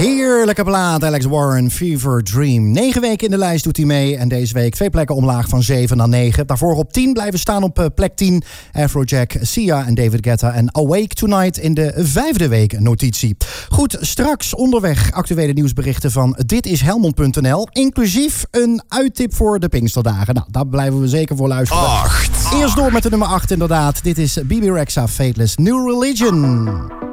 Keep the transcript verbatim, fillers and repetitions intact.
Heerlijke plaat, Alex Warren, Fever Dream. Negen weken in de lijst doet hij mee. En deze week twee plekken omlaag van zeven naar negen. Daarvoor op tien blijven staan op plek tien. Afrojack, Sia en David Guetta. En Awake Tonight in de vijfde week notitie. Goed, straks onderweg actuele nieuwsberichten van Dit is Helmond punt n l. Inclusief een uittip voor de Pinksterdagen. Nou, daar blijven we zeker voor luisteren. acht. Eerst door met de nummer acht inderdaad. Dit is B B Rexha, Fateless, New Religion.